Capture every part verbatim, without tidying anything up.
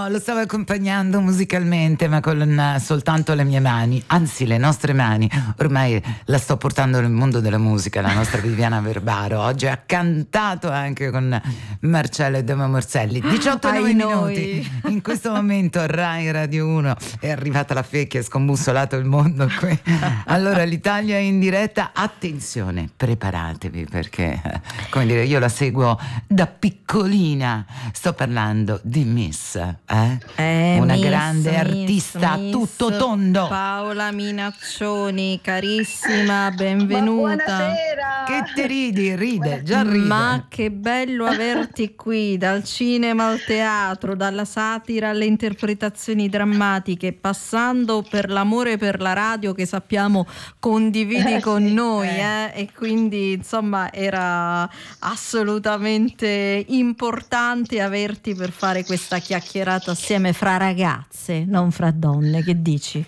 lo stavo accompagnando musicalmente, ma con soltanto le mie mani, anzi le nostre mani. Ormai la sto portando nel mondo della musica, la nostra Viviana Verbaro. Oggi ha cantato anche con Marcello e Demo Morselli. diciotto e nove minuti. In questo momento Rai Radio uno è arrivata la fecchia, è scombussolato il mondo qui. Allora l'Italia è in diretta. Attenzione, preparatevi, perché come dire, io la seguo da piccolina. Sto parlando di Miss, eh? Eh, una miss, grande miss, artista miss tutto tondo. Paola Minaccioni, carissima, benvenuta. Ma buonasera. Che te ridi, ride, già ride. Ma che bello averti qui, dal cinema al teatro, dalla satira alle interpretazioni drammatiche, passando per l'amore per la radio che sappiamo condividi Eh, con sì, noi, eh. eh? E quindi insomma era assolutamente importante averti per fare questa chiacchierata assieme fra ragazze, non fra donne. Che dici?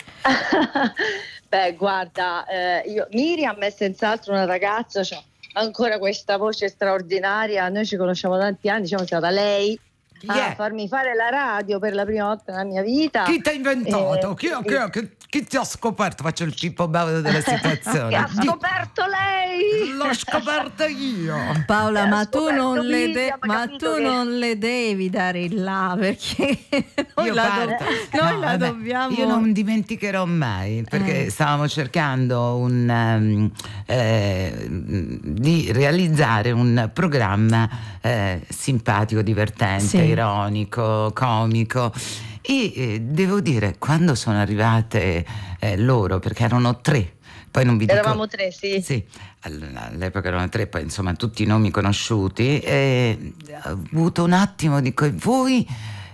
Beh, guarda, eh, io, Miriam è senz'altro una ragazza, cioè, ancora questa voce straordinaria. Noi ci conosciamo da tanti anni, diciamo, è stata lei a Yeah. farmi fare la radio per la prima volta nella mia vita. Chi ti ha inventato? Eh, chi, chi, chi, chi ti ha scoperto? Faccio il Pippo Baudo della situazione. Che ha scoperto lei! L'ho scoperto io. Paola, Eh, ma ho tu scoperto non le de- Miriam, ma capito tu che- non le devi dare il là, perché noi Io la, parto. do- noi No, la vabbè, dobbiamo. Io non dimenticherò mai, perché Eh. stavamo cercando un, um, eh, di realizzare un programma eh, simpatico, divertente, Sì. ironico, comico. E eh, devo dire, quando sono arrivate eh, loro, perché erano tre, poi non vi dico. Eravamo tre, sì. Sì, all- all'epoca erano tre, poi insomma tutti i nomi conosciuti. E ho avuto un attimo di co- voi.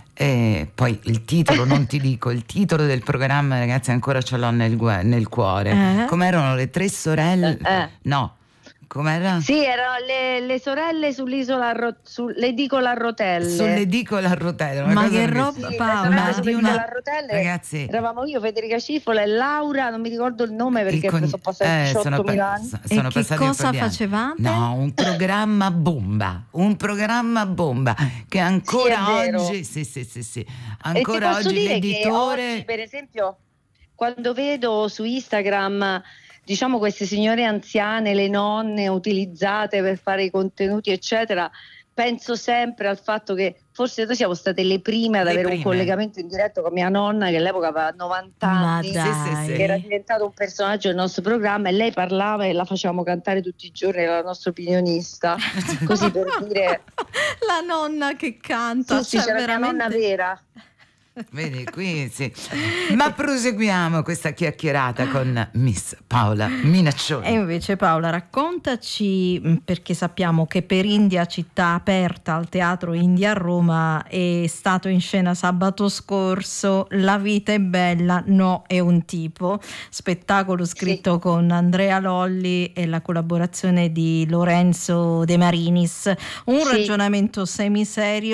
E poi il titolo, non ti dico, il titolo del programma, ragazzi, ancora ce l'ho nel, gu- nel cuore. Eh? Com'erano le tre sorelle? Eh. No, com'era? Sì, erano le, le sorelle sull'isola, a ro- sull'edicola a rotelle. Sull'edicola a rotelle. una Ma cosa che bellissima. roba, Sì, Paola, le ma sorelle di sull'isola una- a rotelle. Ragazzi, Eravamo io, Federica Cifola e Laura, non mi ricordo il nome perché i con- sono passati eh, sono diciottomila pa- anni. so- E sono che passati un po' cosa di anni. facevate? No, un programma bomba, un programma bomba che ancora Sì, è vero. oggi, sì, sì, sì, sì, E ti ancora posso oggi dire l'editore. che oggi, per esempio, quando vedo su Instagram, diciamo, queste signore anziane, le nonne utilizzate per fare i contenuti, eccetera, penso sempre al fatto che forse noi siamo state le prime ad Le avere prime. un collegamento in diretto con mia nonna, che all'epoca aveva novanta Ma anni. dai. Sì, sì, sì. Che era diventato un personaggio del nostro programma, e lei parlava e la facevamo cantare tutti i giorni, era la nostra opinionista, così per dire. La nonna che canta, Sì, sì, cioè c'era mia nonna veramente. vera. Vedi, qui sì. Ma proseguiamo questa chiacchierata con Miss Paola Minaccioni. E invece Paola, raccontaci, mh, perché sappiamo che per India Città Aperta al Teatro India a Roma è stato in scena sabato scorso La vita è bella, no è un tipo, spettacolo scritto Sì. con Andrea Lolli e la collaborazione di Lorenzo De Marinis, un Sì. ragionamento semiserio